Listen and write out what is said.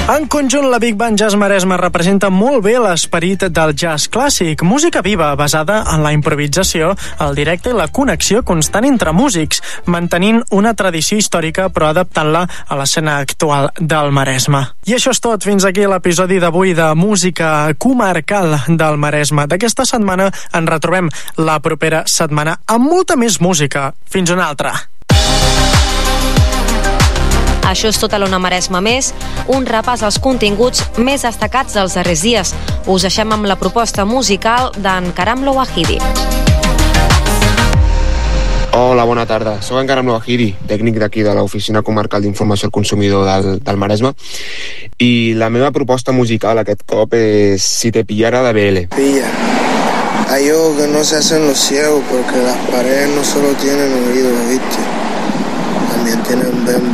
En conjunt, la Big Band Jazz Maresme representa molt bé l'esperit del jazz clàssic, música viva basada en la improvisació, el directe i la connexió constant entre músics, mantenint una tradició històrica però adaptant-la a l'escena actual del Maresme. I això és tot. Fins aquí l'episodi d'avui de Música Comarcal del Maresme. D'aquesta setmana ens retrobem la propera setmana amb molta més música. Fins una altra. Això és tot a l'Ona Maresme Més, un repàs als continguts més destacats dels darrers dies. Us deixem amb la proposta musical d'en Karam Louahidi. Hola, bona tarda. Soc en Karam Louahidi, tècnic d'aquí de l'Oficina Comarcal d'Informació al Consumidor del Maresme, i la meva proposta musical aquest cop és Si te pillara de BL. Pilla. Hay ojos que no se hacen los ciegos porque las paredes no solo tienen oídos, ¿viste? También tienen bem